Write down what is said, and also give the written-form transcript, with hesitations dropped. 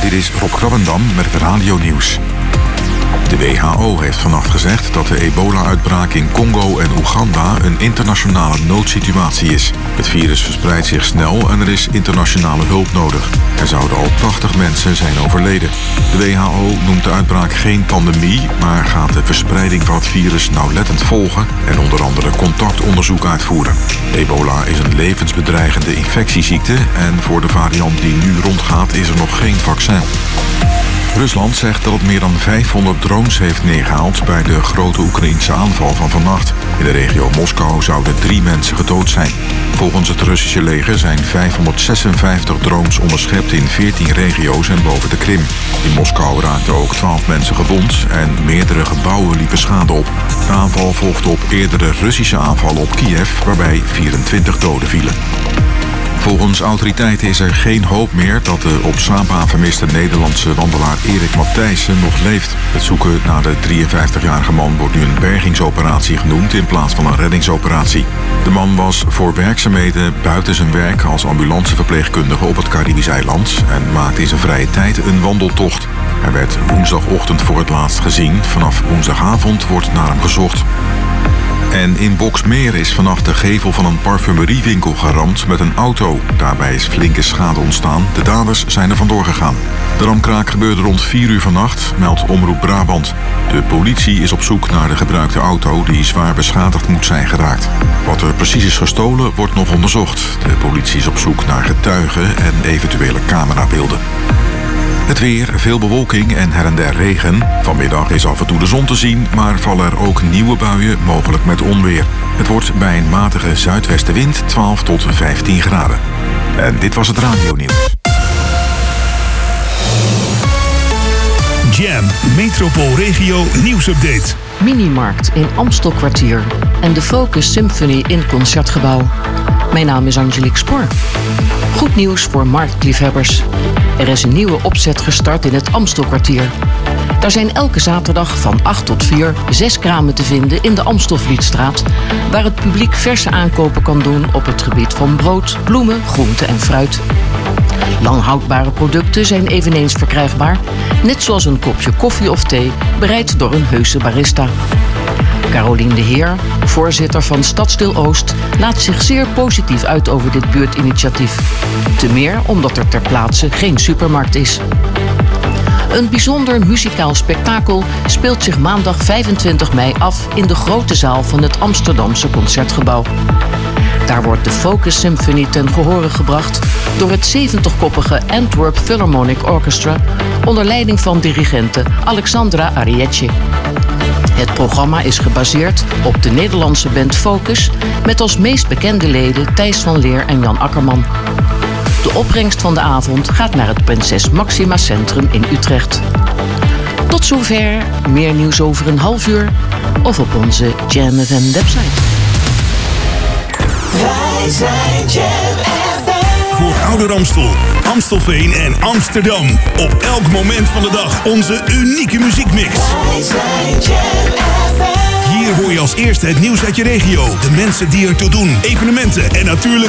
Dit is Rob Krabbendam met het radionieuws. De WHO heeft vannacht gezegd dat de ebola-uitbraak in Congo en Oeganda een internationale noodsituatie is. Het virus verspreidt zich snel en er is internationale hulp nodig. Er zouden al 80 mensen zijn overleden. De WHO noemt de uitbraak geen pandemie, maar gaat de verspreiding van het virus nauwlettend volgen en onder andere contactonderzoek uitvoeren. Ebola is een levensbedreigende infectieziekte en voor de variant die nu rondgaat is er nog geen vaccin. Rusland zegt dat het meer dan 500 drones heeft neergehaald bij de grote Oekraïnse aanval van vannacht. In de regio Moskou zouden 3 mensen gedood zijn. Volgens het Russische leger zijn 556 drones onderschept in 14 regio's en boven de Krim. In Moskou raakten ook 12 mensen gewond en meerdere gebouwen liepen schade op. De aanval volgde op eerdere Russische aanvallen op Kiev, waarbij 24 doden vielen. Volgens autoriteiten is er geen hoop meer dat de op Saba vermiste Nederlandse wandelaar Erik Matthijssen nog leeft. Het zoeken naar de 53-jarige man wordt nu een bergingsoperatie genoemd in plaats van een reddingsoperatie. De man was voor werkzaamheden buiten zijn werk als ambulanceverpleegkundige op het Caribisch eiland en maakte in zijn vrije tijd een wandeltocht. Hij werd woensdagochtend voor het laatst gezien. Vanaf woensdagavond wordt naar hem gezocht. En in Boxmeer is vannacht de gevel van een parfumeriewinkel geramd met een auto. Daarbij is flinke schade ontstaan. De daders zijn er vandoor gegaan. De ramkraak gebeurde rond 4 uur vannacht, meldt Omroep Brabant. De politie is op zoek naar de gebruikte auto die zwaar beschadigd moet zijn geraakt. Wat er precies is gestolen wordt nog onderzocht. De politie is op zoek naar getuigen en eventuele camerabeelden. Het weer, veel bewolking en her en der regen. Vanmiddag is af en toe de zon te zien, maar vallen er ook nieuwe buien, mogelijk met onweer. Het wordt bij een matige zuidwestenwind 12 tot 15 graden. En dit was het radionieuws. Jam, Metropoolregio nieuwsupdate. Minimarkt in Amstelkwartier en de Focus Symphony in Concertgebouw. Mijn naam is Angelique Spoor. Goed nieuws voor marktliefhebbers. Er is een nieuwe opzet gestart in het Amstelkwartier. Daar zijn elke zaterdag van 8 tot 4 6 kramen te vinden in de Amstelvlietstraat, waar het publiek verse aankopen kan doen op het gebied van brood, bloemen, groenten en fruit. Langhoudbare producten zijn eveneens verkrijgbaar, net zoals een kopje koffie of thee, bereid door een heuse barista. Carolien de Heer, voorzitter van Stadsdeel Oost, laat zich zeer positief uit over dit buurtinitiatief. Te meer omdat er ter plaatse geen supermarkt is. Een bijzonder muzikaal spektakel speelt zich maandag 25 mei af in de grote zaal van het Amsterdamse Concertgebouw. Daar wordt de Focus Symphony ten gehore gebracht door het 70-koppige Antwerp Philharmonic Orchestra onder leiding van dirigente Alexandra Arietje. Het programma is gebaseerd op de Nederlandse band Focus met als meest bekende leden Thijs van Leer en Jan Akkerman. De opbrengst van de avond gaat naar het Prinses Maxima Centrum in Utrecht. Tot zover, meer nieuws over een half uur of op onze Jam FM website. Wij zijn Jam FM. Voor Ouder Amstel, Amstelveen en Amsterdam. Op elk moment van de dag onze unieke muziekmix. Wij zijn Jam FM. Hier hoor je als eerste het nieuws uit je regio. De mensen die ertoe doen, evenementen en natuurlijk